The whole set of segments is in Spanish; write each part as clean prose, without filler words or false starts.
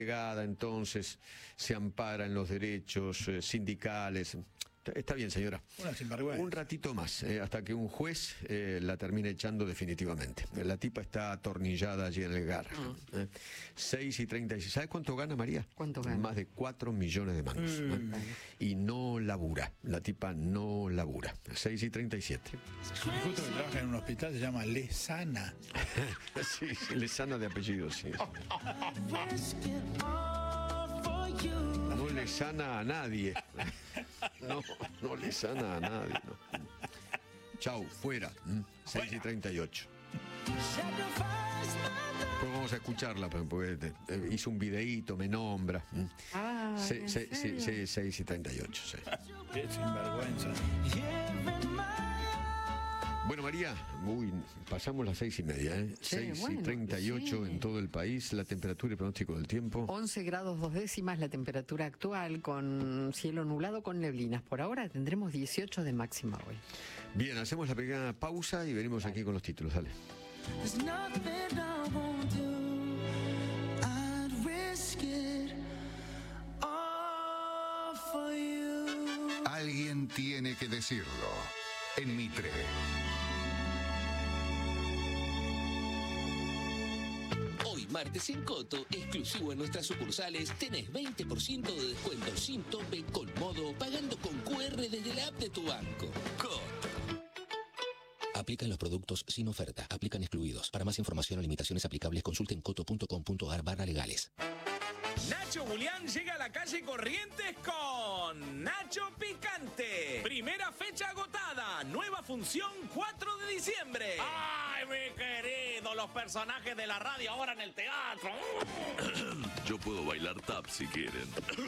Entonces se amparan los derechos sindicales. Está bien, señora. Una sinvergüenza. Un ratito más, hasta que un juez la termine echando definitivamente. La tipa está atornillada allí en el GAR. 6:36. ¿Sabes cuánto gana, María? ¿Cuánto gana? Más de 4 millones de mangos. Y no labura. La tipa no labura. 6:37. Justo que trabaja en un hospital se llama Lesana. Sí, Lesana de apellido, sí. No le sana a nadie. No le sana a nadie. No. Chau, fuera. 6:38. Pues vamos a escucharla, porque hizo un videíto, me nombra. Sí, 6:38. Sí. Qué sinvergüenza. Bueno, María, pasamos las 6:30, Sí, 6:38 bueno, sí. en todo el país, la temperatura y pronóstico del tiempo. 11 grados 2 décimas la temperatura actual, con cielo nublado con neblinas. Por ahora tendremos 18 de máxima hoy. Bien, hacemos la pequeña pausa y venimos aquí con los títulos, dale. Alguien tiene que decirlo. En Mitre. Hoy, martes en Coto, exclusivo en nuestras sucursales, tenés 20% de descuento sin tope con modo, pagando con QR desde la app de tu banco. Coto. Aplican los productos sin oferta. Aplican excluidos. Para más información o limitaciones aplicables, consulten coto.com.ar/legales. Nacho Julián llega a la calle Corrientes con Nacho Picante. Primera fecha agotada. Nueva función 4 de diciembre. ¡Ay, mi querido! Los personajes de la radio ahora en el teatro. Yo puedo bailar tap si quieren.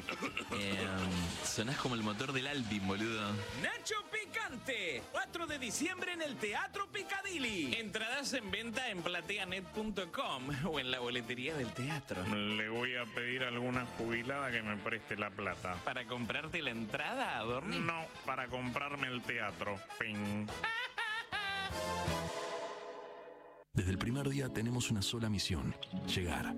Sonás como el motor del Alpine, boludo. Nacho Picante. 4 de diciembre en el Teatro Picadilly. Entradas en venta en plateanet.com o en la boletería del teatro. Le voy a pedir a alguna jubilada que me preste la plata. ¿Para comprarte la entrada, Adorni? No, para comprarme el teatro. Ping. Desde el primer día tenemos una sola misión: llegar.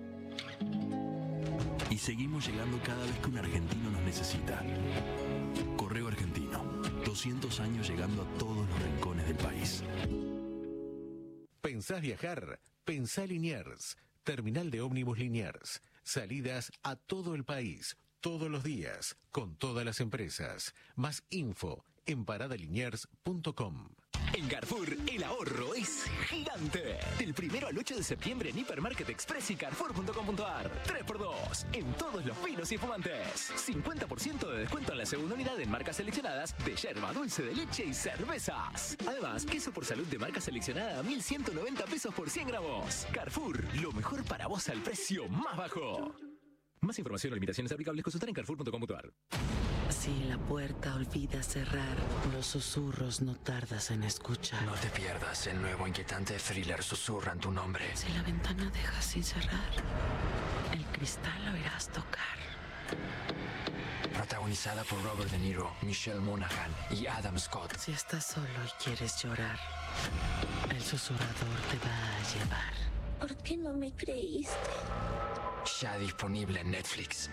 Y seguimos llegando cada vez que un argentino nos necesita. Correo Argentino, 200 años llegando a todos los rincones del país. ¿Pensás viajar? Pensá Liniers. Terminal de ómnibus Liniers. Salidas a todo el país, todos los días, con todas las empresas. Más info en paradaliniers.com. En Carrefour, el ahorro es gigante. Del 1 al 8 de septiembre en Hipermarket Express y Carrefour.com.ar. 3x2 en todos los vinos y espumantes. 50% de descuento en la segunda unidad en marcas seleccionadas de yerba, dulce de leche y cervezas. Además, queso por salud de marca seleccionada a 1.190 pesos por 100 gramos. Carrefour, lo mejor para vos al precio más bajo. Más información o limitaciones aplicables consultar en Carrefour.com.ar. Si la puerta olvida cerrar, los susurros no tardas en escuchar. No te pierdas el nuevo inquietante thriller Susurran tu nombre. Si la ventana deja sin cerrar, el cristal oirás tocar. Protagonizada por Robert De Niro, Michelle Monaghan y Adam Scott. Si estás solo y quieres llorar, el susurrador te va a llevar. ¿Por qué no me creíste? Ya disponible en Netflix.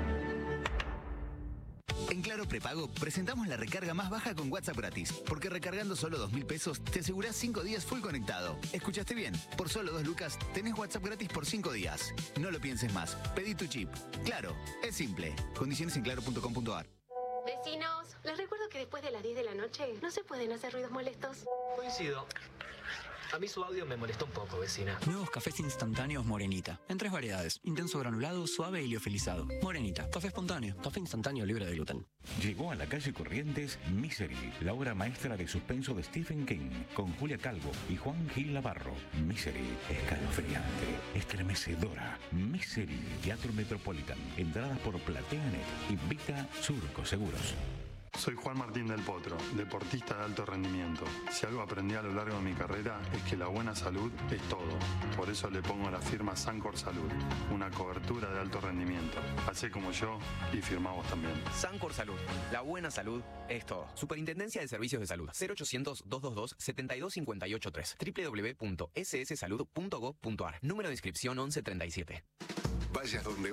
En Claro Prepago presentamos la recarga más baja con WhatsApp gratis, porque recargando solo 2.000 pesos te asegurás 5 días full conectado. ¿Escuchaste bien? Por solo 2 lucas tenés WhatsApp gratis por 5 días. No lo pienses más. Pedí tu chip. Claro, es simple. Condiciones en claro.com.ar. Vecinos, les recuerdo que después de las 10 de la noche no se pueden hacer ruidos molestos. Coincido. A mí su audio me molesta un poco, vecina. Nuevos cafés instantáneos Morenita. En 3 variedades. Intenso granulado, suave y liofilizado. Morenita. Café espontáneo. Café instantáneo libre de gluten. Llegó a la calle Corrientes Misery, la obra maestra de suspenso de Stephen King, con Julia Calvo y Juan Gil Navarro. Misery, escalofriante, estremecedora. Misery, Teatro Metropolitan. Entradas por PlateaNet. Invita Surco Seguros. Soy Juan Martín del Potro, deportista de alto rendimiento. Si algo aprendí a lo largo de mi carrera es que la buena salud es todo. Por eso le pongo la firma Sancor Salud, una cobertura de alto rendimiento. Hacé como yo y firmá vos también. Sancor Salud, la buena salud es todo. Superintendencia de Servicios de Salud, 0800-222-72583, www.sssalud.gov.ar, número de inscripción 1137. Vayas donde